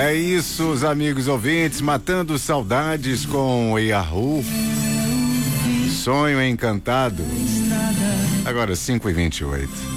É isso, os amigos ouvintes, matando saudades com o Yahoo. Sonho encantado. Agora 5h28.